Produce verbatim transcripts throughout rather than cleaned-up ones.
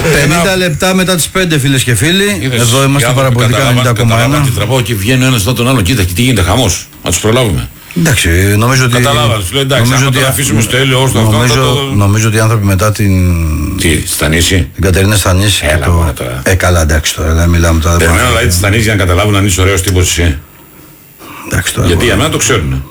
πενήντα λεπτά μετά τις πέντε, φίλες και φίλοι. Είδες, εδώ είμαστε παραπολιτικά ενενήντα κόμμα ένα. Και τραβάω και βγαίνει ο ένας εδώ τον άλλον. Κοίτα, τι γίνεται, χαμός. Να τους προλάβουμε. Εντάξει, νομίζω ότι. Καταλάβα, σου λέει εντάξει, αν το αφήσουμε στο έλαιο όσο αυτό. Νομίζω, το... νομίζω ότι οι άνθρωποι μετά την. Τι, Στανίση. Την Κατερίνα Στανίση. Έλα, το... τώρα. Ε, καλά, εντάξει τώρα, δεν μιλάμε τώρα. Περιμένω δηλαδή τη Στανίση για να καταλάβουν αν είσαι ωραίος τύπος εσύ. Εντάξει τώρα. Γιατί για μένα το ξέρουν.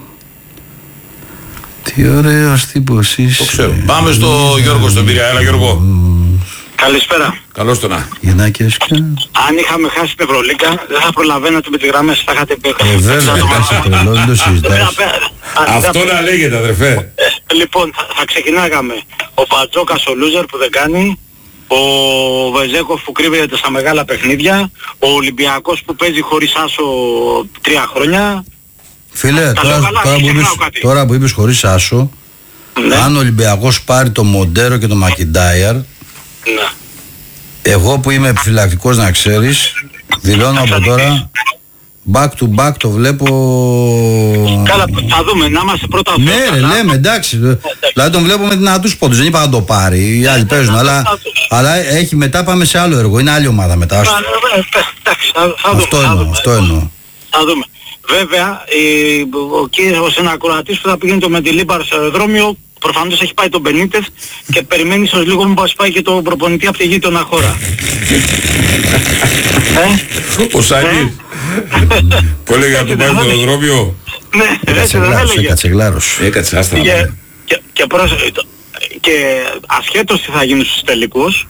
Τι ωραίος τύπος είσαι. Το ξέρουν. Πάμε στο Γιώργο στον Πειραιά. Έλα Γιώργο. Καλησπέρα. Καλώς το να. Γυναίκες και... Αν είχαμε χάσει την Ευρωλίγκα, δεν θα προλαβαίνατε με τις γραμμές, θα είχατε πει. Ε, βέβαια, εντάξει, τρελό, δεν το συζητάς. Αυτό να λέγεται, αδερφέ. Λοιπόν, θα ξεκινάγαμε. Ο Πατζόκας ο Λούζερ που δεν κάνει, ο Βεζέκοφ που κρύβεται στα μεγάλα παιχνίδια, ο Ολυμπιακός που παίζει χωρίς άσο τρία χρόνια. Φίλε, τώρα, τώρα, που είπες, τώρα που είπες χωρίς άσο, ναι. Αν ο Ολυμπιακός πάρει το Μοντέρο και το Μακιντάιαρ, ναι. Εγώ που είμαι επιφυλακτικός να ξέρεις, δηλώνω από τώρα, back to back το βλέπω... Καλά, θα δούμε, να είμαστε πρώτα... Ναι ρε, λέμε, εντάξει, δηλαδή τον βλέπω με δυνατούς πόντους, δεν είπα να το πάρει, οι άλλοι παίζουν, αλλά, αλλά έχει μετά πάμε σε άλλο έργο, είναι άλλη ομάδα μετά. Αυτό εννοώ, αυτό εννοώ. Θα δούμε. Βέβαια, ο κύριος συνακροατής που θα πηγαίνει το Μεντιλίμπαρ στο αεροδρόμιο, προφανώς έχει πάει τον Μπενίτεθ και περιμένει ίσως λίγο μου πας πάει και το προπονητή από τη γείτονα χώρα. Ο Σάκης. Που έλεγε να το πάει στο αεροδρόμιο. Ναι, έτσι δεν έλεγε. Έκατσε γλάρος. Έκατσε άστα. Και ασχέτως τι θα γίνει στους τελικούς,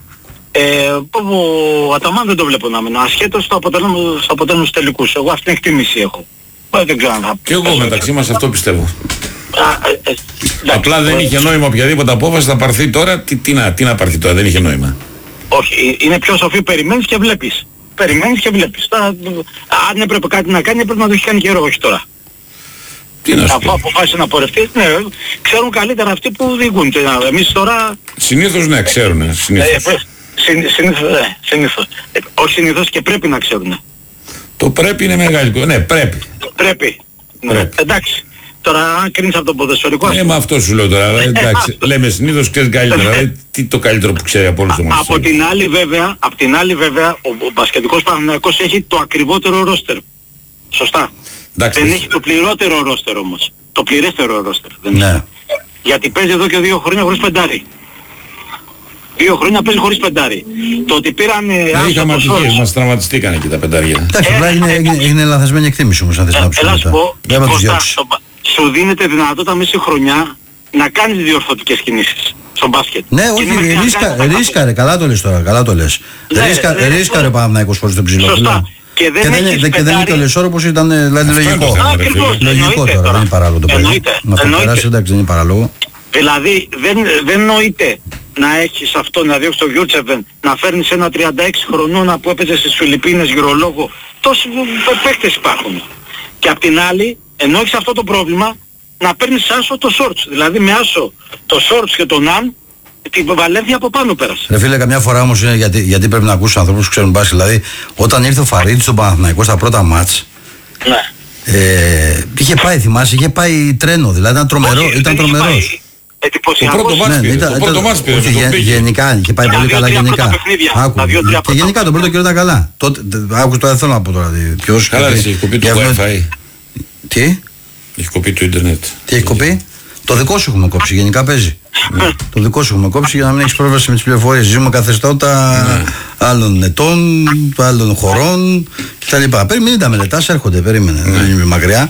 ο Αταμάν δεν το βλέπω να μείνω. Ασχέτως στο αποτέλεσμα στους τελικούς. Εγώ αυτή την εκτίμηση έχω. Δεν ξέρω αν θα... Και εγώ μεταξύ μας αυτό πιστεύω. Απλά δεν είχε νόημα οποιαδήποτε απόφαση θα πάρθει τώρα. Τι, τι, να, τι να πάρθει τώρα, δεν είχε νόημα. Όχι, είναι πιο σοφή, περιμένεις και βλέπεις. Περιμένεις και βλέπεις. Τώρα, αν έπρεπε κάτι να κάνει, έπρεπε να το έχει κάνει καιρό, όχι τώρα. Τι να σου Αφού αποφάσισε να πορευτεί, ναι, ξέρουν καλύτερα αυτοί που διοικούν. Εμείς τώρα... Συνήθως ναι, ξέρουν. Συνήθως. Ε, συνήθως, ναι, συνήθως. Ε, όχι συνήθως και πρέπει να ξέρουν. Το πρέπει είναι μεγάλο. Ναι, πρέπει. Πρέπει. Ναι. Πρέπει. Εντάξει. Τώρα αν κρίνεις από το ποδοσφαιρικό... Ναι, μα αυτό σου λέω τώρα. Εντάξει, λέμε συνήθως ξέρεις καλύτερα. Τι το καλύτερο που ξέρει από όλους τους ομάδες. Από την άλλη βέβαια, από την άλλη βέβαια, ο, ο μπασκετικός Παναθηναϊκός έχει το ακριβότερο ρόστερ. Σωστά. Εντάξει, δεν έχει το πληρότερο ρόστερ όμως. Το πληρέστερο ρόστερ. Δεν ναι. έχει. Γιατί παίζει εδώ και δύο χρόνια χωρίς πεντάρι. Δύο χρόνια παίζει χωρίς πεντάρι. Το ότι πήραν... Δεν είχαμε ατυχίες, μας τραυματιστήκαν εκεί τα πεντάρια. Εντάξει, απλά είναι λαθασμένη εκτίμηση όμως αν θες να πεις μετά. Δεν θα τους διώξεις. Σου δίνεται δυνατότητα μέσα στη χρονιά να κάνεις διορθωτικές κινήσεις στο μπάσκετ. Ναι, όχι, ρίσκα, ρίσκα ρε, καλά το λες τώρα, καλά το λες. Ναι, ρίσκα, ναι, ρίσκα ρε Παναθηναϊκός χωρίς το ψηλό. Σωστά. Και δεν, και δεν, δεν, και δεν είναι και ο Λεσόρ όπως ήταν, δηλαδή λογικό. Λογικό τώρα, δεν είναι παράλογο το παιδί. Να το περάσει, εντάξει, δεν είναι παράλογο. Δηλαδή δεν, δεν νοείται να έχεις αυτό, να διώξεις τον Γιούρτσεβεν, να φέρνεις ένα τριάντα έξι χρονώνα που έπαιζε στις Φιλιππίνες γυρολόγο. Τόσοι παίκτες υπάρχουν. Και απ' την άλλη, ενώ έχεις αυτό το πρόβλημα, να παίρνεις άσο το Σόρτς. Δηλαδή με άσο το Σόρτς και τον Ναν, την Βαλένθια από πάνω πέρασε. Ρε φίλε, καμιά φορά όμως είναι γιατί, γιατί πρέπει να ακούσεις ανθρώπους που ξέρουν μπάσκετ. Δηλαδή, όταν ήρθε ο Φαρίτης στον Παναθηναϊκό στα πρώτα μάτς, ναι. ε, είχε πάει, θυμάσαι, είχε πάει τρένο. Δηλαδή ήταν τρομερό, όχι, ήταν τρομερός. Το πρώτο μάτς πήρε, το πρώτο μάτς πήρε. Γενικά, είχε πάει πολύ καλά γενικά. Άκου, και γενικά τον πρώτο καιρό ήταν καλά. Άκου τώρα, δεν θέλω να πω τώρα. Καλά, έχει κοπεί το Wi-Fi. Τι? Έχει κοπεί το ίντερνετ. Τι έχει κοπεί? Το δικό σου έχουμε κόψει, γενικά παίζει. Το δικό σου έχουμε κόψει για να μην έχεις πρόσβαση με τις πληροφορίες. Ζούμε καθεστώτα άλλων ετών, άλλων χωρών κτλ. Περίμενε τα μελετάς, έρχονται, περίμενε, δεν είναι μακριά.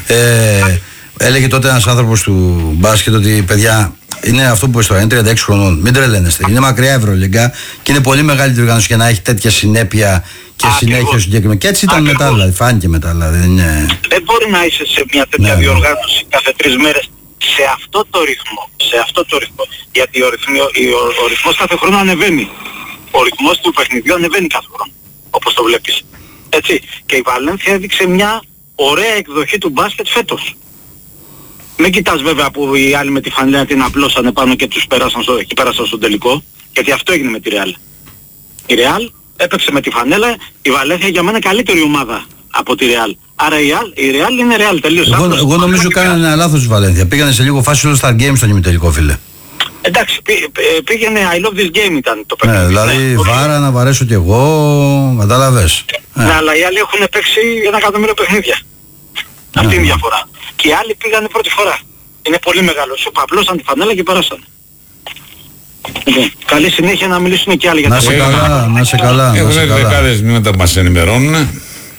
Έλεγε τότε ένας άνθρωπος του μπάσκετ ότι παιδιά, είναι αυτό που είπες τώρα, είναι τριάντα έξι χρονών. Μην τρελαίνεστε. Είναι μακριά Ευρωλίγκα και είναι πολύ μεγάλη τη οργάνωση για να έχει τέτοια συνέπεια και Α, συνέχεια συγκεκριμένα. Και έτσι ήταν Ακριβώς. μετά, δηλαδή. Φάνηκε μετά, δηλαδή. Είναι... Δεν μπορεί να είσαι σε μια τέτοια ναι, διοργάνωση κάθε τρεις μέρες σε αυτό το ρυθμό. Σε αυτό το ρυθμό. Γιατί ο, ρυθμιο, ο, ο ρυθμός κάθε χρόνο ανεβαίνει. Ο ρυθμός του παιχνιδιού ανεβαίνει κάθε χρόνο. Όπως το βλέπεις. Έτσι. Και η Βαλένθια έδειξε μια ωραία εκδοχή του μπάσκετ φέτος. Μην κοιτάς βέβαια που οι άλλοι με τη φανέλα την απλώσανε πάνω και τους πέρασαν στο, και πέρασαν στον τελικό. Γιατί αυτό έγινε με τη Ρεάλ. Η Ρεάλ έπαιξε με τη φανέλα, η Βαλένθια για μένα καλύτερη ομάδα από τη Ρεάλ. Άρα η Ρεάλ είναι Ρεάλ τελείως. Εγώ, εγώ νομίζω κάνανε ένα λάθος η Βαλένθια. Πήγανε σε λίγο φάση All Star Games στον ημιτελικό, φίλε. Εντάξει, πή, πήγαινε I love this game ήταν το παιχνίδι. Ναι, δηλαδή ναι, βάρα να βαρέσω κι εγώ, κατάλαβες. Ναι, ε. αλλά οι άλλοι έχουν παίξει ένα εκατομμύριο παιχνίδια. Ναι. Αυτή είναι η διαφορά. Και οι άλλοι πήγανε πρώτη φορά. Είναι πολύ μεγάλο. Σου παπλώσαν τη φανέλα και περάσαν. Λοιπόν, καλή συνέχεια να μιλήσουν και άλλοι για να σε καλά, να σε καλά. Έχουν δεκάδες μηνύματα που μας ενημερώνουν.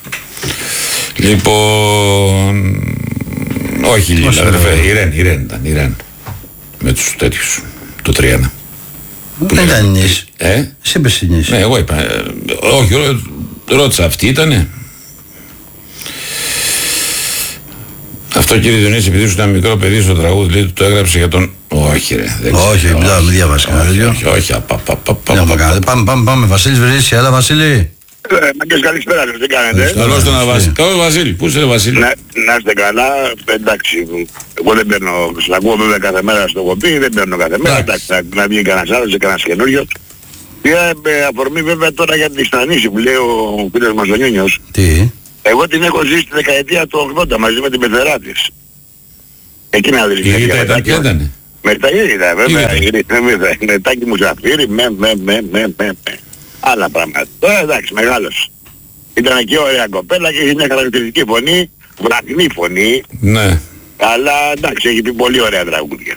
Λοιπόν... Όχι Λίλα, αδερφέ, η Ρεν, η Ρεν ήταν, η Ρεν. Με τους τέτοιους, το τρία ένα. Δεν ήταν νης. Ε? Εσύ είπες νης. Ναι, εγώ είπα. Ε, όχι, ρώτησα, αυτή ήτανε. Αυτό κύριε Διονύση, επειδή σου ήταν μικρό παιδί στο τραγούδι, λέει, το έγραψε για τον... Όχι ρε, δεν ξέρω. Όχι, μιλάω, μην διαβάσεις κανένα τέτοιο. Όχι, όχι, πάμε, πάμε, πάμε, Βασίλης Βρυσής, έλα Βασίλη. Μαγκές καλησπέρα σας, τι κάνετε. Καλώς τον Βασίλη. Καλώς Βασίλη, πού είσαι Βασίλη. Να είστε καλά, εντάξει, εγώ δεν παίρνω, σας ακούω βέβαια κάθε μέρα στο κοπί, δεν παίρνω κάθε μέρα, εντάξει, να βγει κανένας άλλος, κανένας καινούριος. Πήρα αφορμή βέβαια τώρα για την Ιστανίση που λέει ο φίλος μας ο Νιούνιος. Τι. Εγώ την έχω ζήσει τη δεκαετία του ογδόντα μαζί με την πεθερά της. Εκεί να δεις. Η Ρίτα ήταν, ποια ήτανε. Μετά η Ρίτα, βέβαια, η Ρίτα, Μετάκι Μουσαφίρι, με, με, με, με, με, με. Άλλα πράγματα. Τώρα εντάξει, μεγάλος. Ήταν εκεί ωραία κοπέλα και είχε μια χαρακτηριστική φωνή, βραχνή φωνή. Ναι. Αλλά εντάξει, έχει πει πολύ ωραία τραγούδια.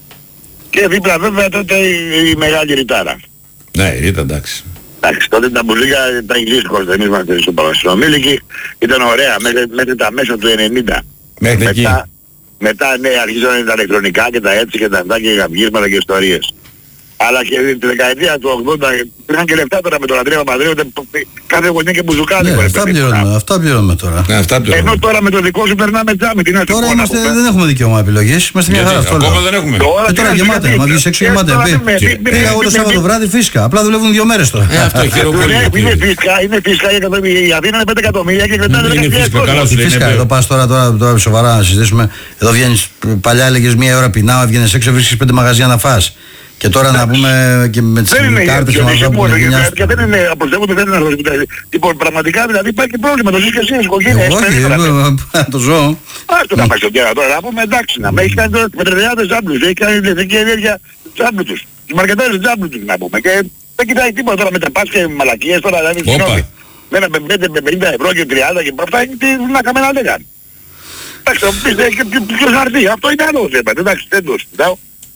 Και δίπλα βέβαια τότε η, η μεγάλη Ριτάρα. Ναι, η Ρίτα εντάξει. Εντάξει, τότε τα μπουλίκα ήταν γλύσκος, δεν ήμασταν στο Παπαστρομήλικη. Ήταν ωραία μέχρι, μέχρι τα μέσα του ενενήντα. Μέχρι μετά, εκεί. Μετά ναι, αρχίσαν τα ηλεκτρονικά και τα έτσι και τα αυτά και γαυγίσματα και ιστορίες. Αλλά και τη δεκαετία του ογδόντα πήγαν και λεφτά τώρα με τον Αντρέα Παπανδρέου, κάθε γωνιά και μπουζουκάδι. Ναι, αυτά πληρώνουμε, αυτά πληρώνουμε τώρα. Ναι, αυτά πληρώνουμε. Ενώ τώρα με το δικό σου περνάμε τζάμι. Τι να σου τώρα πω, είμαστε, να δεν έχουμε δικαίωμα επιλογής, είμαστε μια χαρά αυτό. Ακόμα δεν έχουμε. Και τώρα γεμάτε, μα βγεις έξω γεμάτε. Πήγα εγώ το Σάββατο βράδυ φύσκα, απλά δουλεύουν δύο μέρες τώρα. Ε, αυτό χειροκροτεί. Είναι φύσκα, είναι φύσκα, η Αθήνα είναι πέντε εκατομμύρια και κρατάνε δέκα χιλιάδες. Φύσκα, εδώ πας τώρα, τώρα σοβαρά να συζητήσουμε. Εδώ βγαίνεις, παλιά έλεγες μία ώρα πεινάω, βγαίνεις έξω, βρίσκεις πέντε μαγαζιά να φας. Και τώρα να πούμε και με τις κάρτες και μαζί που είναι γενιάς. Και δεν είναι, αποστεύω ότι δεν είναι αυτό. Λοιπόν, πραγματικά δηλαδή υπάρχει πρόβλημα, το ζεις και εσύ στην οικογένεια. Όχι, το ζω. Άστο να πάει στο κέρα τώρα, να πούμε εντάξει, να με έχει κάνει τώρα με τριάδες τζάμπλους, έχει κάνει ηλεκτρική ενέργεια τζάμπλου τους. Τους μαρκετάρες τζάμπλου τους να πούμε. Και δεν κοιτάει τίποτα τώρα με τα πας και μαλακίες τώρα, δηλαδή συγγνώμη. Με ένα πενήντα ευρώ και τριάντα και αυτά, τι να κάνουμε να λέγανε. Εντάξει, θα μου πεις ποιος θα έρθει, αυτό είναι άλλο θέμα, εντάξει, δεν το συζητάω.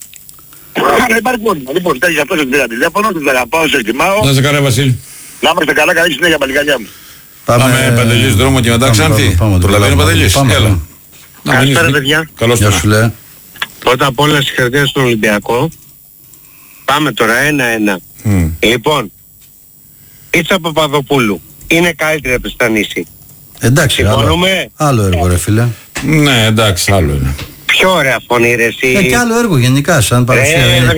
Αλλά υπάρχει πρόβλημα. Λοιπόν, στέλνεις αυτό σε τρία τηλέφωνο, τους αγαπάω, σε εκτιμάω. Να σε καλά Βασίλη. Να είμαστε καλά, καλή συνέχεια παλικάριά μου. Πάμε Παντελής δρόμο και μετά Ξάνθη. Προλαβαίνει ο Παντελής. Έλα. Καλησπέρα παιδιά. Καλώς τον. Πρώτα απ' όλα συγχαρητήρια στον Ολυμπιακό. Πάμε τώρα ένα-ένα. Λοιπόν, Ήτσα Παπαδοπούλου είναι καλύτερη από Στανίση. Εντάξει, άλλο έργο ρε φίλε. Ναι, εντάξει, άλλο είναι. Πιο ωραία φωνή ρε εσύ. Ε, και άλλο έργο γενικά σαν παρουσία.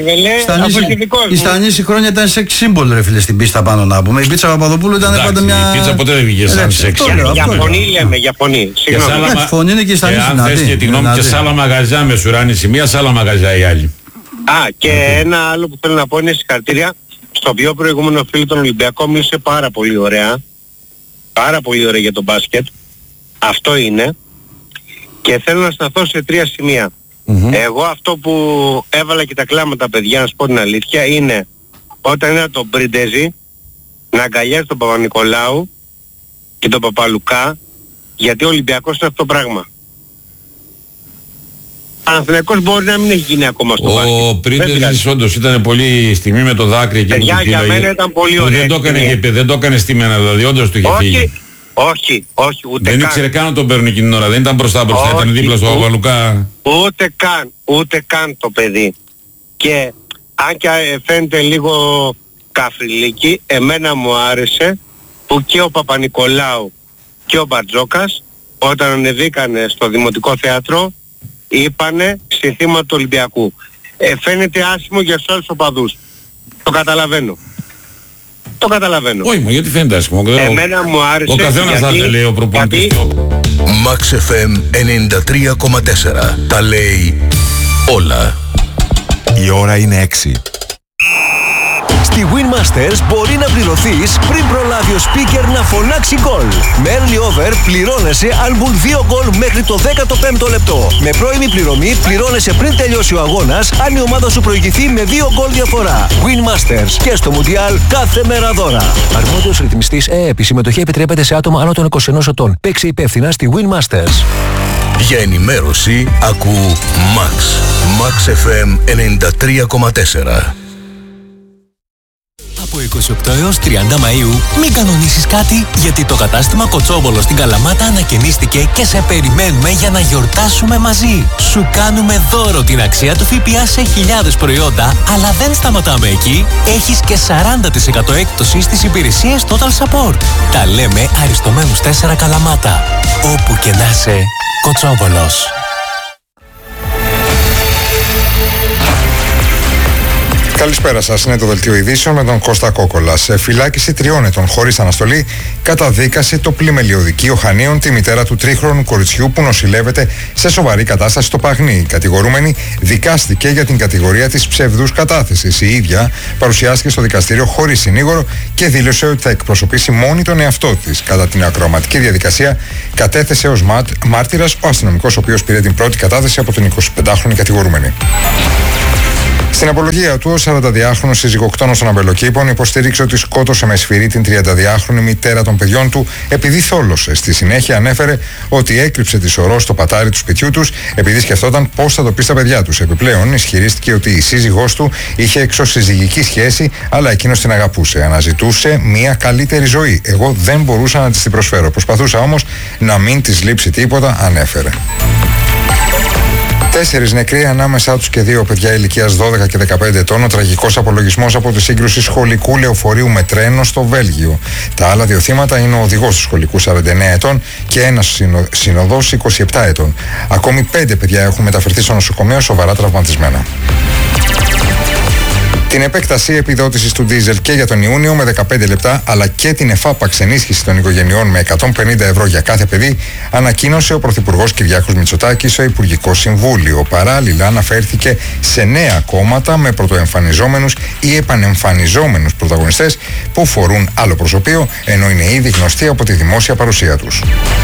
Η Στανίση χρόνια ήταν σεξ σύμβολο ρε φίλε στην πίστα πάνω να πούμε. Η Πίτσα Παπαδοπούλου ήταν πάντα μια... Η Πίτσα ποτέ δεν βγήκε σαν σεξ. Για φωνή λέμε, για φωνή. Συγγνώμη. Φωνή είναι και η Στανίση. Αν θες και τη γνώμη και σ' άλλα μαγαζιά με σουράνιση μία, σ' άλλα μαγαζιά η άλλη. Α, και ένα άλλο που θέλω να πω είναι συγχαρητήρια. Στο πιο προηγούμενο φίλο τον Ολυμπιακό μίλησε πάρα πολύ ωραία. Πάρα πολύ ωραία για τον μπάσκετ. Αυτό είναι. Και θέλω να σταθώ σε τρία σημεία. Mm-hmm. Εγώ αυτό που έβαλα και τα κλάματα παιδιά, να σου πω την αλήθεια, είναι όταν είδα τον Πριντεζή να αγκαλιάζει τον Παπα-Νικολάου και τον Παπαλουκά, γιατί ο Ολυμπιακός είναι αυτό το πράγμα. Ο Παναθηναϊκός μπορεί να μην έχει γίνει ακόμα στο μπάσκετ. Ο Πριντεζής όντως ήταν πολύ στιγμή με το δάκρυ και παιδιά, για μένα ήταν πολύ ωραία. Δεν το έκανε, και, δεν το έκανε στήμενα, δηλαδή όντως του είχε όχι, φύγει. Όχι, όχι, ούτε δεν καν. Δεν ήξερε καν να τον παίρνει εκείνη την ώρα, δεν ήταν μπροστά μπροστά, όχι, ήταν δίπλα στο Παπαλουκά. Ούτε καν, ούτε καν το παιδί. Και αν και φαίνεται λίγο καφριλίκι, εμένα μου άρεσε που και ο Παπα-Νικολάου και ο Μπαρτζόκας όταν ανεβήκανε στο Δημοτικό Θέατρο είπανε συνθήμα του Ολυμπιακού. Ε, φαίνεται άσχημο για τους άλλους οπαδούς. Το καταλαβαίνω. Το καταλαβαίνω. Όχι, μα γιατί φαίνεται άσχημο. Εμένα μου άρεσε. Ο καθένας θα γιατί, λέει ο προπονητής. Max εφ εμ ενενήντα τρία κόμμα τέσσερα. Τα λέει όλα. Η ώρα είναι έξι. Στη Win Masters μπορεί να πληρωθείς πριν προλάβει ο speaker να φωνάξει γκολ. Με early over πληρώνεσαι αν μπουν δύο γκολ μέχρι το δέκατο πέμπτο λεπτό. Με πρώιμη πληρωμή πληρώνεσαι πριν τελειώσει ο αγώνας αν η ομάδα σου προηγηθεί με δύο γκολ διαφορά. Win Masters και στο Μουντιάλ κάθε μέρα δώρα. Αρμόδιος ρυθμιστής ΕΕΠ. Η συμμετοχή επιτρέπεται σε άτομα άνω των είκοσι ενός ετών. Παίξε υπεύθυνα στη Win Masters. Για ενημέρωση ακού Max. Max εφ εμ ενενήντα τρία κόμμα τέσσερα. Από είκοσι οκτώ έως τριάντα Μαΐου μην κανονίσεις κάτι, γιατί το κατάστημα Κοτσόβολο στην Καλαμάτα ανακαινίστηκε και σε περιμένουμε για να γιορτάσουμε μαζί. Σου κάνουμε δώρο την αξία του ΦΠΑ σε χιλιάδες προϊόντα, αλλά δεν σταματάμε εκεί. Έχεις και σαράντα τοις εκατό έκπτωση στις υπηρεσίες Total Support. Τα λέμε Αριστομένους τέσσερα Καλαμάτα. Όπου και να είσαι, Κοτσόβολος. Καλησπέρα σας. Είναι το δελτίο ειδήσεων με τον Κώστα Κόκολα. Σε φυλάκιση τριών ετών χωρίς αναστολή καταδίκασε το πλημελιωδικείο Χανίων τη μητέρα του τρίχρονου κοριτσιού που νοσηλεύεται σε σοβαρή κατάσταση στο Παγνί. Η κατηγορούμενη δικάστηκε για την κατηγορία της ψευδούς κατάθεσης. Η ίδια παρουσιάστηκε στο δικαστήριο χωρίς συνήγορο και δήλωσε ότι θα εκπροσωπήσει μόνη τον εαυτό της. Κατά την ακροαματική διαδικασία κατέθεσε ως μάρτυρας ο αστυνομικός ο οποίος πήρε την πρώτη κατάθεση από την εικοσιπεντάχρονη κατηγορούμενη. Στην απολογία του, ο σαρανταδυάχρονος συζυγοκτόνος των Αμπελοκήπων υποστήριξε ότι σκότωσε με σφυρί την τριανταδυάχρονη μητέρα των παιδιών του επειδή θόλωσε. Στη συνέχεια ανέφερε ότι έκρυψε τη σωρό στο πατάρι του σπιτιού τους επειδή σκεφτόταν πώς θα το πει στα παιδιά τους. Επιπλέον, ισχυρίστηκε ότι η σύζυγός του είχε εξωσυζυγική σχέση, αλλά εκείνος την αγαπούσε. Αναζητούσε μια καλύτερη ζωή. Εγώ δεν μπορούσα να της την προσφέρω. Προσπαθούσα όμως να μην της λείψει τίποτα, ανέφερε. Τέσσερις νεκροί, ανάμεσά τους και δύο παιδιά ηλικίας δώδεκα και δεκαπέντε ετών. Ο τραγικός απολογισμός από τη σύγκρουση σχολικού λεωφορείου με τρένο στο Βέλγιο. Τα άλλα δύο θύματα είναι ο οδηγός του σχολικού σαράντα εννέα ετών και ένας συνο... συνοδός είκοσι επτά ετών. Ακόμη πέντε παιδιά έχουν μεταφερθεί στο νοσοκομείο σοβαρά τραυματισμένα. Την επέκταση επιδότησης του ντίζελ και για τον Ιούνιο με δεκαπέντε λεπτά, αλλά και την εφάπαξ ενίσχυση των οικογενειών με εκατόν πενήντα ευρώ για κάθε παιδί, ανακοίνωσε ο Πρωθυπουργός Κυριάκος Μητσοτάκης στο Υπουργικό Συμβούλιο. Παράλληλα, αναφέρθηκε σε νέα κόμματα με πρωτοεμφανιζόμενους ή επανεμφανιζόμενους πρωταγωνιστές που φορούν άλλο προσωπείο, ενώ είναι ήδη γνωστοί από τη δημόσια παρουσία τους.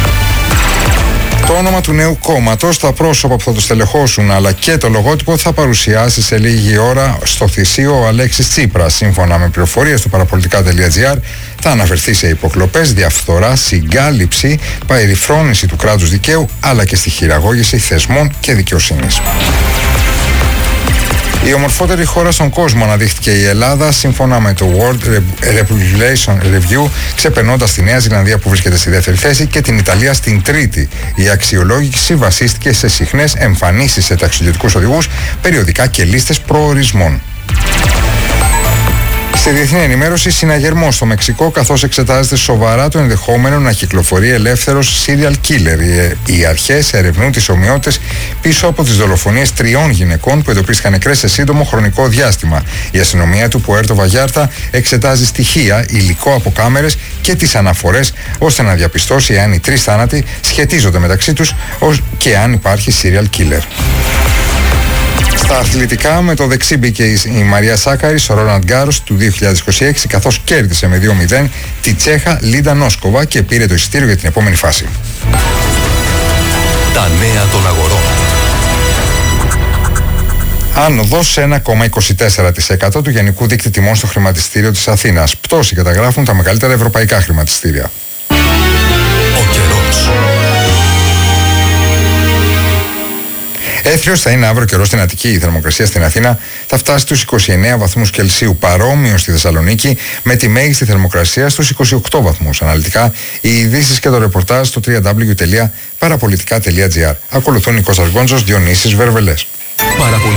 Το όνομα του νέου κόμματος, τα πρόσωπα που θα το στελεχώσουν αλλά και το λογότυπο θα παρουσιάσει σε λίγη ώρα στο θυσίο ο Αλέξης Τσίπρας. Σύμφωνα με πληροφορίες του παραπολιτικά τελεία τζι άρ, θα αναφερθεί σε υποκλοπές, διαφθορά, συγκάλυψη, περιφρόνηση του κράτους δικαίου αλλά και στη χειραγώγηση θεσμών και δικαιοσύνης. Η ομορφότερη χώρα στον κόσμο αναδείχθηκε η Ελλάδα σύμφωνα με το World Population Review, ξεπερνώντας τη Νέα Ζηλανδία που βρίσκεται στη δεύτερη θέση και την Ιταλία στην τρίτη. Η αξιολόγηση βασίστηκε σε συχνές εμφανίσεις σε ταξιδιωτικούς οδηγούς, περιοδικά και λίστες προορισμών. Στη διεθνή ενημέρωση, συναγερμός στο Μεξικό, καθώς εξετάζεται σοβαρά το ενδεχόμενο να κυκλοφορεί ελεύθερος serial killer. Οι αρχές ερευνούν τις ομοιότητες πίσω από τις δολοφονίες τριών γυναικών που εντοπίστηκαν νεκρές σε σύντομο χρονικό διάστημα. Η αστυνομία του Πουέρτο Βαγιάρτα εξετάζει στοιχεία, υλικό από κάμερες και τις αναφορές ώστε να διαπιστώσει αν οι τρεις θάνατοι σχετίζονται μεταξύ τους και αν υπάρχει serial killer. Στα αθλητικά, με το δεξί μπήκε η Μαρία Σάκαρη στο Ρόλαντ Γκάρος του δύο χιλιάδες είκοσι έξι, καθώς κέρδισε με δύο μηδέν τη Τσέχα Λίντα Νόσκοβα και πήρε το εισιτήριο για την επόμενη φάση. Τα νέα των αγορών. Άνοδος σε ένα κόμμα είκοσι τέσσερα τοις εκατό του γενικού δείκτη τιμών στο χρηματιστήριο της Αθήνας. Πτώση καταγράφουν τα μεγαλύτερα ευρωπαϊκά χρηματιστήρια. Ο καιρός. Έθριος θα είναι αύριο καιρό στην Αττική. Η θερμοκρασία στην Αθήνα θα φτάσει στους είκοσι εννέα βαθμούς Κελσίου, παρόμοιο στη Θεσσαλονίκη, με τη μέγιστη θερμοκρασία στους είκοσι οκτώ βαθμούς. Αναλυτικά, οι ειδήσεις και το ρεπορτάζ στο double-u double-u double-u τελεία παραπολιτικά τελεία τζι άρ. Ακολουθούν Νικός Αργόντζος, Διονύσης Βερβελές.